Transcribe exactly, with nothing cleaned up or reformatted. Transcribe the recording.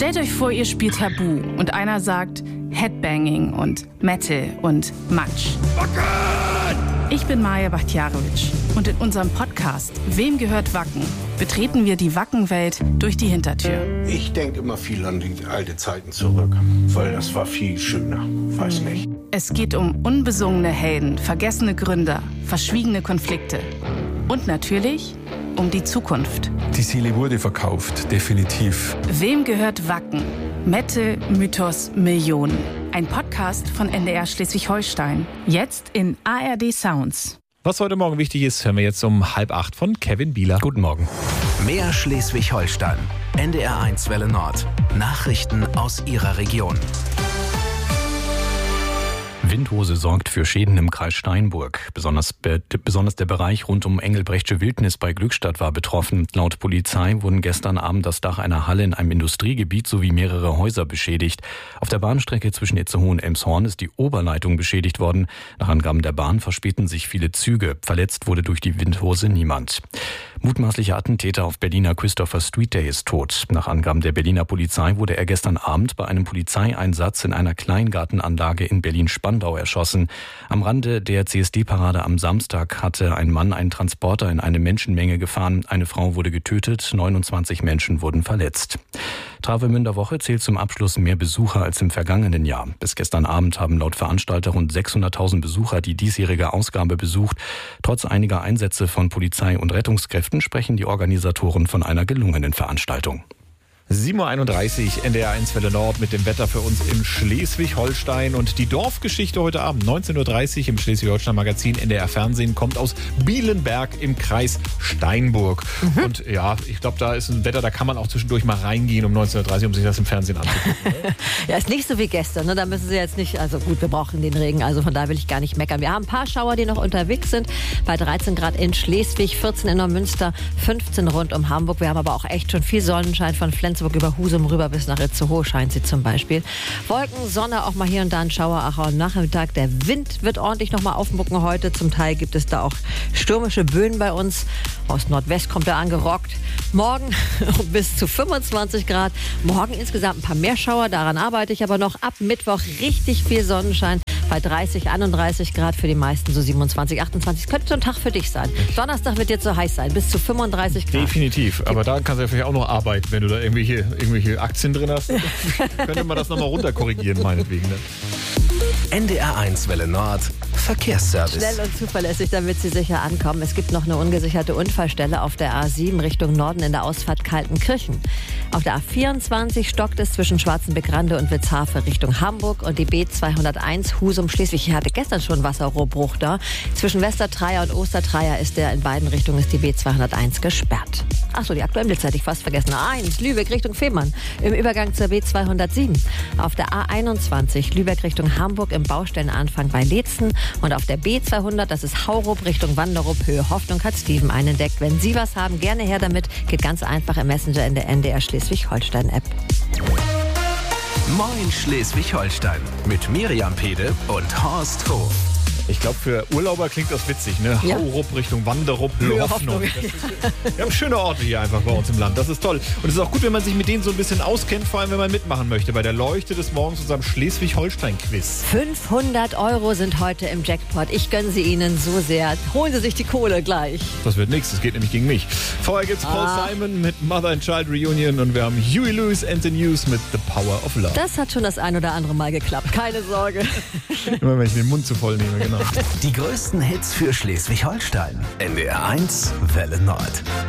Stellt euch vor, ihr spielt Tabu und einer sagt Headbanging und Metal und Matsch. Ich bin Maja Bachtjarowitsch und in unserem Podcast Wem gehört Wacken? Betreten wir die Wackenwelt durch die Hintertür. Ich denke immer viel an die alten Zeiten zurück, weil das war viel schöner. Weiß nicht. Es geht um unbesungene Helden, vergessene Gründer, verschwiegene Konflikte und natürlich um die Zukunft. Die Seele wurde verkauft, definitiv. Wem gehört Wacken? Metal, Mythos, Millionen. Ein Podcast von N D R Schleswig-Holstein. Jetzt in A R D Sounds. Was heute Morgen wichtig ist, hören wir jetzt um halb acht von Kevin Bieler. Guten Morgen. Mehr Schleswig-Holstein. N D R eins Welle Nord. Nachrichten aus Ihrer Region. Windhose sorgt für Schäden im Kreis Steinburg. Besonders, be- besonders der Bereich rund um Engelbrechtsche Wildnis bei Glückstadt war betroffen. Laut Polizei wurden gestern Abend das Dach einer Halle in einem Industriegebiet sowie mehrere Häuser beschädigt. Auf der Bahnstrecke zwischen Itzehoe und Elmshorn ist die Oberleitung beschädigt worden. Nach Angaben der Bahn verspäten sich viele Züge. Verletzt wurde durch die Windhose niemand. Mutmaßlicher Attentäter auf Berliner Christopher Street Day ist tot. Nach Angaben der Berliner Polizei wurde er gestern Abend bei einem Polizeieinsatz in einer Kleingartenanlage in Berlin-Spandau erschossen. Am Rande der C S D-Parade am Samstag hatte ein Mann einen Transporter in eine Menschenmenge gefahren. Eine Frau wurde getötet, neunundzwanzig Menschen wurden verletzt. Travemünder Woche zählt zum Abschluss mehr Besucher als im vergangenen Jahr. Bis gestern Abend haben laut Veranstalter rund sechshunderttausend Besucher die diesjährige Ausgabe besucht. Trotz einiger Einsätze von Polizei und Rettungskräften sprechen die Organisatoren von einer gelungenen Veranstaltung. sieben Uhr einunddreißig, N D R eins Welle Nord mit dem Wetter für uns in Schleswig-Holstein. Und die Dorfgeschichte heute Abend, neunzehn Uhr dreißig im Schleswig-Holstein-Magazin N D R Fernsehen, kommt aus Bielenberg im Kreis Steinburg. Mhm. Und ja, ich glaube, da ist ein Wetter, da kann man auch zwischendurch mal reingehen um neunzehn Uhr dreißig, um sich das im Fernsehen anzugucken. Ja, ist nicht so wie gestern, ne? Da müssen Sie jetzt nicht, also gut, wir brauchen den Regen, also von da will ich gar nicht meckern. Wir haben ein paar Schauer, die noch unterwegs sind, bei dreizehn Grad in Schleswig, vierzehn in Neumünster, fünfzehn rund um Hamburg. Wir haben aber auch echt schon viel Sonnenschein von Flensburg über Husum rüber bis nach Itzehoe scheint sie zum Beispiel. Wolken, Sonne, auch mal hier und da ein Schauer, auch am Nachmittag. Der Wind wird ordentlich noch mal aufmucken heute. Zum Teil gibt es da auch stürmische Böen bei uns. Aus Nordwest kommt er angerockt. Morgen bis zu fünfundzwanzig Grad. Morgen insgesamt ein paar mehr Schauer. Daran arbeite ich aber noch. Ab Mittwoch richtig viel Sonnenschein. Bei dreißig, einunddreißig Grad, für die meisten so siebenundzwanzig, achtundzwanzig. Könnte so ein Tag für dich sein. Donnerstag wird jetzt so heiß sein, bis zu fünfunddreißig Grad. Definitiv, aber da kannst du ja vielleicht auch noch arbeiten, wenn du da irgendwelche, irgendwelche Aktien drin hast. Könnte man das nochmal runterkorrigieren, meinetwegen. Ne? N D R eins Welle Nord. Verkehrsservice. Schnell und zuverlässig, damit Sie sicher ankommen. Es gibt noch eine ungesicherte Unfallstelle auf der A sieben Richtung Norden in der Ausfahrt Kaltenkirchen. Auf der A vierundzwanzig stockt es zwischen Schwarzenbeck-Rande und Witzhafe Richtung Hamburg und die B zweihunderteins Husum-Schleswig. Hier hatte gestern schon Wasserrohrbruch da. Zwischen Westertreier und Ostertreier ist der in beiden Richtungen ist die B zweihunderteins gesperrt. Achso, die aktuellen Blitze hatte ich fast vergessen. A eins, Lübeck Richtung Fehmarn im Übergang zur B zweihundertsieben. Auf der A einundzwanzig, Lübeck Richtung Hamburg im Baustellenanfang bei Leetzen. Und auf der B zweihundert, das ist Haurup Richtung Wanderup, Höhe Hoffnung, hat Steven einen entdeckt. Wenn Sie was haben, gerne her damit. Geht ganz einfach im Messenger in der N D R Schleswig-Holstein-App. Moin Schleswig-Holstein mit Miriam Pede und Horst Hof. Ich glaube, für Urlauber klingt das witzig, ne? Ja. Haurup Richtung Wanderup, Höhe Hoffnung. Hoffnung. Wir haben schöne Orte hier einfach bei uns im Land. Das ist toll. Und es ist auch gut, wenn man sich mit denen so ein bisschen auskennt, vor allem wenn man mitmachen möchte bei der Leuchte des Morgens, unserem Schleswig-Holstein-Quiz. fünfhundert Euro sind heute im Jackpot. Ich gönne sie Ihnen so sehr. Holen Sie sich die Kohle gleich. Das wird nichts, das geht nämlich gegen mich. Vorher gibt's Paul Ah. Simon mit Mother and Child Reunion und wir haben Huey Lewis and the News mit The Power of Love. Das hat schon das ein oder andere Mal geklappt. Keine Sorge. Immer wenn ich den Mund zu voll nehme, genau. Die größten Hits für Schleswig-Holstein. N D R eins Welle Nord.